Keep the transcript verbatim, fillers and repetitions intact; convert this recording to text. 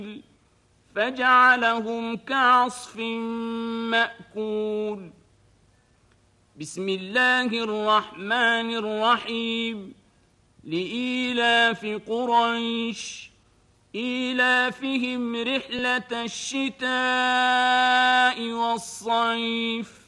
فجعلهم كعصف مأكول. بسم الله الرحمن الرحيم. لإيلاف قريش إيلافهم رحلة الشتاء والصيف